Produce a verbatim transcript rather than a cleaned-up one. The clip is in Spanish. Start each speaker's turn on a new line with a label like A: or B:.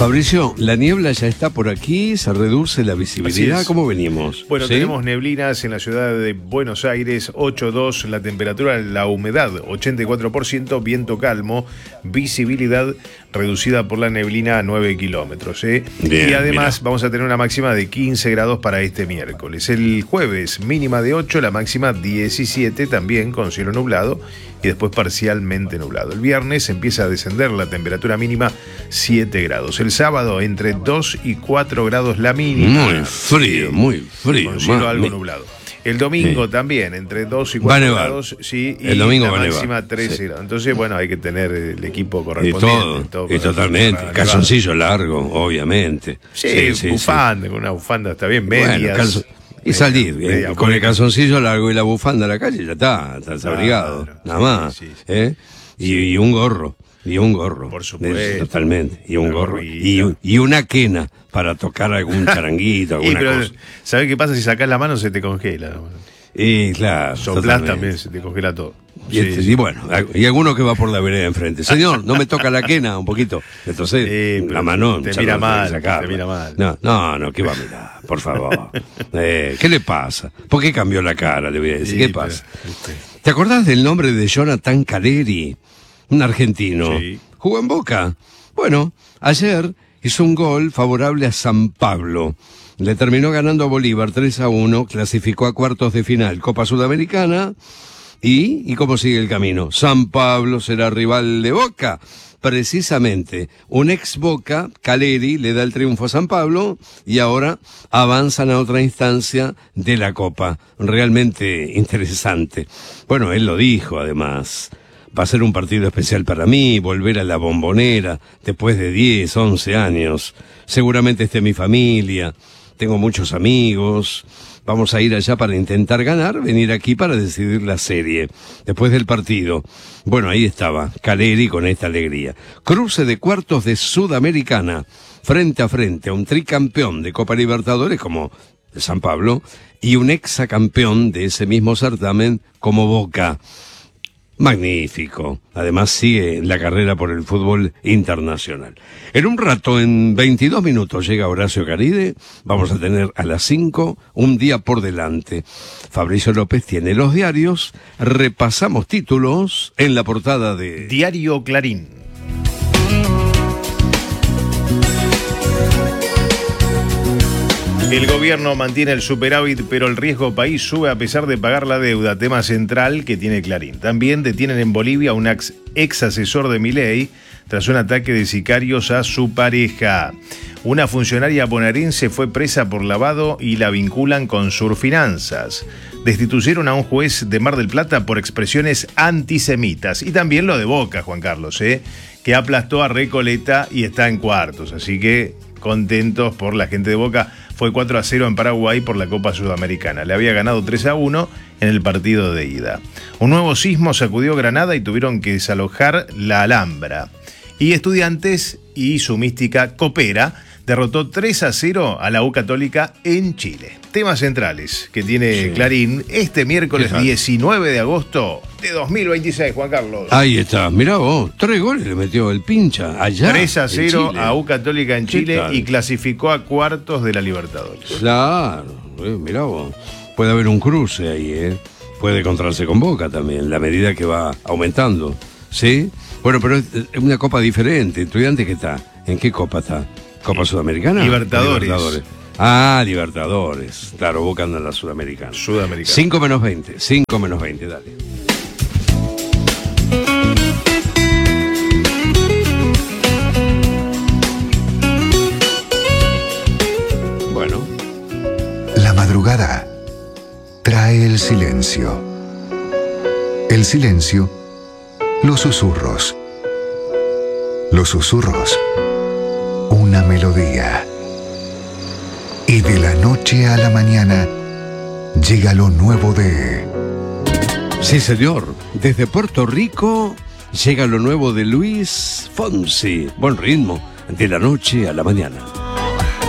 A: Fabricio, la niebla ya está por aquí, se reduce la visibilidad. ¿Cómo venimos?
B: Bueno,
A: ¿Sí?
B: tenemos neblinas en la ciudad de Buenos Aires, ocho dos, la temperatura, la humedad, ochenta y cuatro por ciento, viento calmo, visibilidad reducida por la neblina a nueve kilómetros. ¿eh?
A: Bien,
B: y además
A: mira.
B: vamos a tener una máxima de quince grados para este miércoles. El jueves, mínima de ocho, la máxima diecisiete, también con cielo nublado y después parcialmente nublado. El viernes empieza a descender la temperatura mínima siete grados. El sábado entre dos y cuatro grados la mínima.
A: Muy frío, muy frío.
B: Con cielo
A: ma-
B: algo
A: mi-
B: nublado. El domingo
A: Sí.
B: también, entre dos y
A: Va a
B: cuatro
A: nevar.
B: grados, sí, y
A: El domingo
B: la
A: va a nevar.
B: máxima trece
A: Sí.
B: grados. Entonces, bueno, hay que tener el equipo
A: Y
B: correspondiente.
A: todo,
B: para-
A: y totalmente.
B: para
A: Calzoncillo largo, obviamente.
B: nevar. Sí, bufanda, con una bufanda está bien, medias.
A: Bueno, calzo- y
B: medias,
A: salir, eh,
B: media
A: con el
B: buena.
A: calzoncillo largo y la bufanda a la calle, ya está, estás
B: Claro,
A: abrigado, nada más.
B: sí, sí, sí.
A: ¿eh? Y, y un gorro, y un gorro.
B: Por supuesto.
A: Es- totalmente, y un
B: Una
A: gorro.
B: gorrita.
A: Y, y una quena para tocar algún charanguito,
B: Y,
A: alguna
B: pero,
A: cosa.
B: ¿sabés qué pasa? Si sacás la mano se te congela.
A: Y claro.
B: Soplás
A: totalmente.
B: también, se te congela todo.
A: Y, este-
B: Sí,
A: y bueno, y alguno que va por la vereda enfrente. Señor, no me toca la quena un poquito. Entonces,
B: Sí, pero
A: la mano.
B: te
A: ya
B: mira
A: no tenés que
B: mal,
A: sacarla.
B: te mira mal.
A: No, no, no, ¿qué va a mirar? Por favor. Eh, ¿Qué le pasa? ¿Por qué cambió la cara? Le voy a decir.
B: Sí,
A: ¿Qué
B: pero,
A: pasa?
B: este,
A: ¿Te acordás del nombre de Jonathan Caleri? Un argentino.
B: Sí.
A: ¿Jugó en Boca? Bueno, ayer hizo un gol favorable a San Pablo. Le terminó ganando a Bolívar tres a uno, clasificó a cuartos de final Copa Sudamericana. ¿Y? ¿Y cómo sigue el camino? San Pablo será rival de Boca. Precisamente, un ex Boca, Caleri, le da el triunfo a San Pablo y ahora avanzan a otra instancia de la Copa. Realmente interesante. Bueno, él lo dijo además. Va a ser un partido especial para mí, volver a la Bombonera después de diez, once años. Seguramente esté mi familia, tengo muchos amigos. Vamos a ir allá para intentar ganar, venir aquí para decidir la serie. Después del partido, bueno, ahí estaba, Caleri con esta alegría. Cruce de cuartos de Sudamericana, frente a frente a un tricampeón de Copa Libertadores como San Pablo y un exacampeón de ese mismo certamen como Boca. Magnífico. Además sigue la carrera por el fútbol internacional. En un rato, en veintidós minutos, llega Horacio Caride. Vamos a tener a las cinco un día por delante. Fabricio López tiene los diarios. Repasamos títulos en la portada de...
B: Diario Clarín. El gobierno mantiene el superávit, pero el riesgo país sube a pesar de pagar la deuda, tema central que tiene Clarín. También detienen en Bolivia a un ex, ex asesor de Milei tras un ataque de sicarios a su pareja. Una funcionaria bonaerense fue presa por lavado y la vinculan con Surfinanzas. Destituyeron a un juez de Mar del Plata por expresiones antisemitas. Y también lo de Boca, Juan Carlos, ¿eh? que aplastó a Recoleta y está en cuartos. Así que contentos por la gente de Boca. Fue cuatro a cero en Paraguay por la Copa Sudamericana. Le había ganado tres a uno en el partido de ida. Un nuevo sismo sacudió Granada y tuvieron que desalojar la Alhambra. Y Estudiantes y su mística Copera derrotó tres a cero a la U Católica en Chile. Temas centrales que tiene
A: Sí.
B: Clarín este miércoles
A: Fíjate.
B: diecinueve de agosto de dos mil veintiséis, Juan Carlos.
A: Ahí está, mirá vos, tres goles le metió el pincha allá.
B: tres a
A: en
B: cero
A: Chile.
B: a U Católica en
A: ¿Qué
B: Chile
A: tal?
B: y clasificó a cuartos de la Libertadores.
A: Claro, eh, mirá vos. Puede haber un cruce ahí, ¿eh? Puede encontrarse con Boca también, la medida que va aumentando. ¿Sí? Bueno, pero es es una copa diferente. ¿Estudiante qué está? ¿En qué copa está? ¿Copa Sudamericana?
B: Libertadores.
A: Libertadores. Ah, Libertadores. Claro, Boca anda en la Sudamericana.
B: Sudamericana.
A: cinco menos veinte. cinco menos veinte, dale. Bueno.
C: La madrugada trae el silencio. El silencio, los susurros. Los susurros, una melodía. Y de la noche a la mañana llega lo nuevo de...
A: Sí, señor. Desde Puerto Rico llega lo nuevo de Luis Fonsi. Buen ritmo, de la noche a la mañana.